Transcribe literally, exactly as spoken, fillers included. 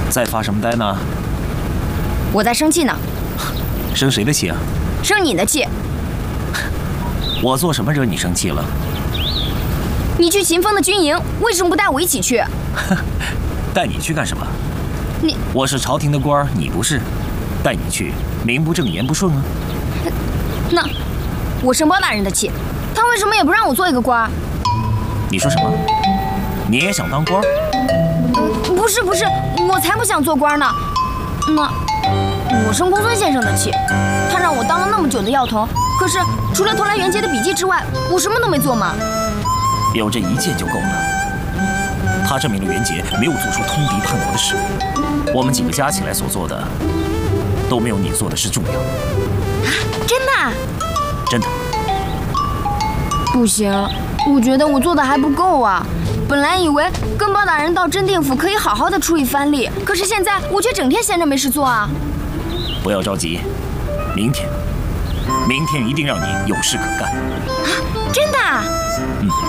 在发什么呆呢？ 我在生气呢。 生谁的气啊？ 生你的气。 我做什么惹你生气了？ 你去秦风的军营，为什么不带我一起去？ 带你去干什么？ 你我是朝廷的官儿，你不是，带你去名不正言不顺啊。 那我生包大人的气，他为什么也不让我做一个官儿？ 你说什么？你也想当官儿？ 呃，不是不是，我才不想做官呢。那我生公孙先生的气，他让我当了那么久的药童，可是除了投来袁杰的笔记之外，我什么都没做嘛。 有这一件就够了。他证明了袁杰没有做出通敌叛国的事，我们几个加起来所做的，都没有你做的事重要。 啊，真的啊？ 真的。 不行，我觉得我做的还不够啊。本来以为跟包大人到真定府可以好好的出一番力，可是现在我却整天闲着没事做啊。 不要着急，明天，明天一定让你有事可干。 啊，真的啊？ 嗯。